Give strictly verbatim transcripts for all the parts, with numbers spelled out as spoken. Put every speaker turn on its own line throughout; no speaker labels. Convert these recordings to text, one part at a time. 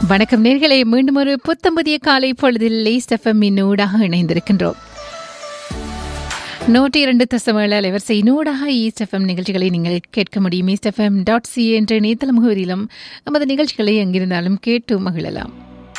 வணக்கம் நேர்களே, மீண்டும் ஒரு புத்தம்பதிய காலை பொழுதில் ஈஸ்ட் எஃப்எம் ஊடாக இணைந்திருக்கின்றோம். நூற்றி இரண்டு தசமேழு அலைவரிசை நூடாக ஈஸ்ட் எஃப்எம் நிகழ்ச்சிகளை நீங்கள் கேட்க முடியும். ஈஸ்ட் எஃப்எம் டாட் சி என்ற இணையதள முகவரியிலும் நமது நிகழ்ச்சிகளை எங்கிருந்தாலும் கேட்டு மகிழலாம்.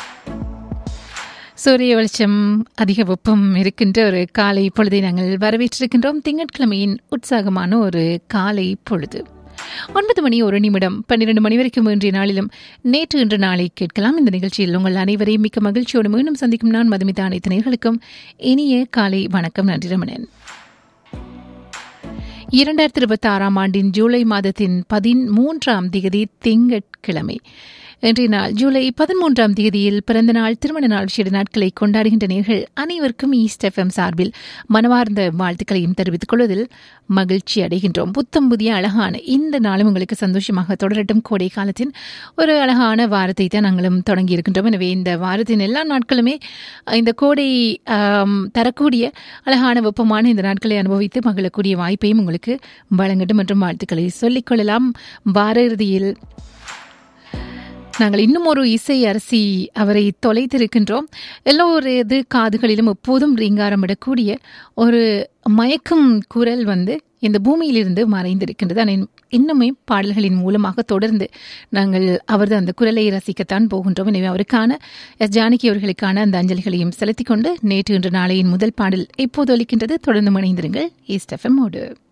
சூரிய வெளிச்சம், அதிக வெப்பம் இருக்கின்ற ஒரு காலை பொழுதை நாங்கள் வரவேற்றிருக்கின்றோம். திங்கட்கிழமையின் உற்சாகமான ஒரு காலை பொழுது. ஒன்பது மணி ஒரு நிமிடம் பன்னிரண்டு மணி வரைக்கும் இன்றைய நாளிலும் நேற்று இன்று நாளை கேட்கலாம். இந்த நிகழ்ச்சியில் உங்கள் அனைவரையும் மிக்க மகிழ்ச்சியோடு மீண்டும் சந்திக்கும் நான் மதுமிதா. அனைத்து நேயர்களுக்கும் இனிய காலை வணக்கம். நன்றி ரமணன். இரண்டாயிரத்தி இருபத்தி ஆறாம் ஆண்டின் ஜூலை மாதத்தின் பதிமூன்றாம் திகதி திங்கட்கிழமை. இன்றைய நாள் ஜூலை பதிமூன்றாம் தேதியில் பிறந்த நாள், திருமண நாள், விசேட நாட்களை கொண்டாடுகின்ற நேயர்கள் அனைவருக்கும் ஈஸ்ட் எஃப்எம் சார்பில் மனவார்ந்த வாழ்த்துக்களையும் தெரிவித்துக் கொள்வதில் மகிழ்ச்சி அடைகின்றோம். புத்தம் புதிய அழகான இந்த நாளும் உங்களுக்கு சந்தோஷமாக தொடரட்டும். கோடை காலத்தின் ஒரு அழகான வாரத்தை தான் நாங்களும் தொடங்கி இருக்கின்றோம். எனவே இந்த வாரத்தின் எல்லா நாட்களுமே இந்த கோடை தரக்கூடிய அழகான வெப்பமான இந்த நாட்களை அனுபவித்து மகிழக்கூடிய வாய்ப்பையும் உங்களுக்கு வழங்கட்டும் மற்றும் வாழ்த்துக்களை சொல்லிக்கொள்ளலாம். வார இறுதியில் நாங்கள் இன்னும் ஒரு இசை அரசி அவரை தொலைத்திருக்கின்றோம். எல்லோரது காதுகளிலும் எப்போதும் ரீங்காரமிடக்கூடிய ஒரு மயக்கும் குரல் வந்து இந்த பூமியிலிருந்து மறைந்திருக்கின்றது. ஆனால் இன்னுமே பாடல்களின் மூலமாக தொடர்ந்து நாங்கள் அவரது அந்த குரலை ரசிக்கத்தான் போகின்றோம். எனவே அவருக்கான எஸ் ஜானகி அவர்களுக்கான அந்த அஞ்சலிகளையும் செலுத்திக் கொண்டு நேற்று இன்று நாளையின் முதல் பாடல் இப்போது ஒலிக்கின்றது. தொடர்ந்து இணைந்திருங்கள் ஈஸ்ட் எஃப்எம் ஓடு.